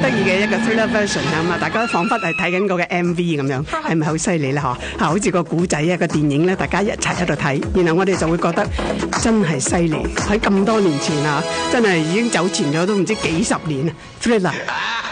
得意嘅一個 thriller version 啊嘛，大家彷彿係睇緊嗰個 MV 咁樣，係咪好犀利咧？嗬，好似個古仔啊個電影咧，大家一齊喺度睇，然後我哋就會覺得真係犀利，喺咁多年前啊，真係已經走前咗都唔知幾十年啊 thriller。